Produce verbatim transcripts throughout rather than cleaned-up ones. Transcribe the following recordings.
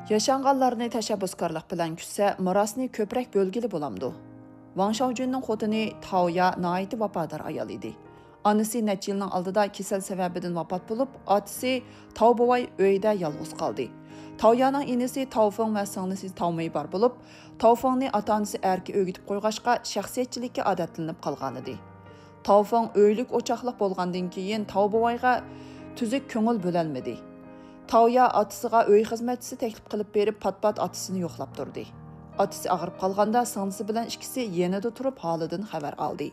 Yaşanğanlarını təşəbbüskarlıq bilan kütsə, mirasni köprək bölgili bolamdı. Wang Shaojunning xotini Taoya naiti vafodar ayol idi. Anisi necha yilning oldida kasal sababidan vafot bo'lib, otasi Tao bovay uyida yolg'iz qoldi. Taoyaning inisi Taofeng va singlisi Taomei bor bo'lib, Taofengni ota-onasi erki o'gitib qo'yg'ashqa shaxsiyatchilikka odatlanib qolgan edi. Taofeng uylik o'choqliq bo'lgandan keyin Tao bovayga tuzuk ko'ngil bo'lolmadi. Taoya atısıga öy xizmetçisi teklif qilib berib pat-pat atısını yo'qlab turdi. Atысы ağrıp qalganda singlisi bilan ikkisi yanida turib holidan xabar oldi.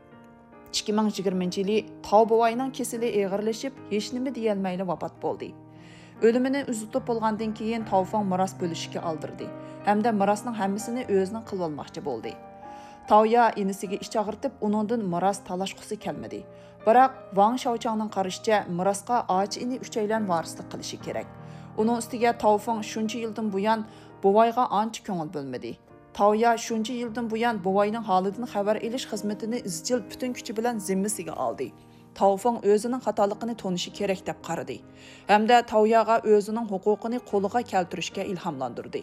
ikki ming yigirmanchi yili Tao bovayning kesili og'irlashib, hech nima deyolmayli vafot bo'ldi. O'limini uzutib bo'lgandan keyin Taofeng miros bo'lishga oldirdi, hamda mirosning hammasini o'zining qilib olmoqchi bo'ldi. Taoya inisiga ish chaqirtib, uningdan miros talashqusi kelmadi. Biroq Wang Shaochangning qarashicha mirosga och ini uchaylan varislik qilishi kerak. Uning ustiga Taofeng shuncha yildan buyon bovayga ancha ko'ngil bo'lmadi. Taoya shuncha yildan buyon bovayning holidan xabar olish xizmatini izchil butun kuchi bilan zimmasiga oldi. Taofeng o'zining xatoligini tonishi kerak deb qaradi, hamda Taoyaga o'zining huquqini qo'liga keltirishga ilhomlantirdi.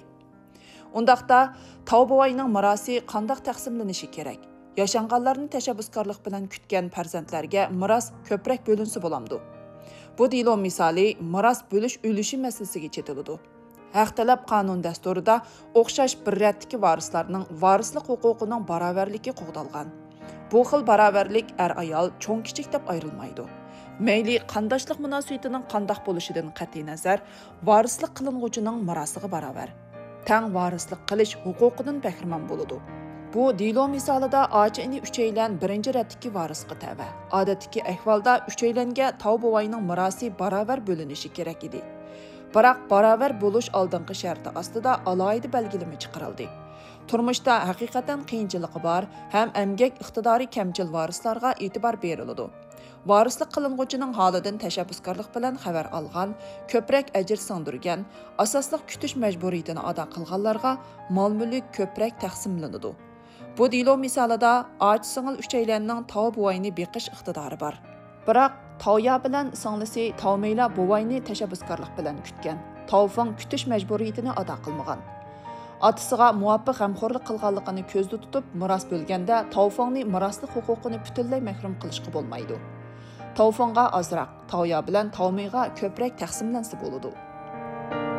Undaqda Tao bovayning mirosi qanday taqsimlanishi kerak? Yaşanğanlarını təşəbbüskarlıq bilan kütgan farzandlarga miros ko'proq bo'linsa bo'lamdi. Bu dilo misali miros bo'lish ulushi masalasiga chetiladi. Haq talab qonun dasturida o'xshash bir ratdagi varislarning varislik huquqining barobarligi qo'g'dalgan. Bu xil barobarlik er-ayol, cho'ng-kichik deb ayrilmaydi. Mayli qandoshlik munosabatining qandoq bo'lishidan qat'iy nazar, varislik qilinguchining mirosiga barobar, tang varislik qilish huquqidan bahramand bo'ladi. Bu dilo misolida ochini uchaylan birinchi ratdagi varisga tava. Odatdagi ahvolda uchaylanga Tao bovayning mirosi barobar bo'linishi kerak edi. Biroq barobar bo'lish oldingi sharti ostida alohida belgilama chiqarildi. Turmushda haqiqatan qiyinchiligi bor, ham emgak iqtidori kamchil varislarga e'tibor beriladi. Varislik qilinguchining holidan tashabbuskorlik bilan xabar olgan, ko'proq ajr singdirgan, asosliq kutish majburiyatini ado qilganlarga mol-mulk ko'proq taqsimlanadi. Bu dilo misolida och singil uchaylanning Tao bovayni beqish iqtidori bor. Biroq Taoya bilan singlisi Taomeyla bovayni tashabbuskorlik bilan kutgan. Taofeng kutish majburiyatini ado qilmagan. Otasiga muvofiq g'amxo'rlik qilganligini ko'zda tutib, miros bo'lganda Taofengni miroslik huquqini butunlay mahrum qilishga bo'lmaydi. Taofengga ozroq, Taoya bilan Taomeyga ko'proq taqsimlansa bo'ladi.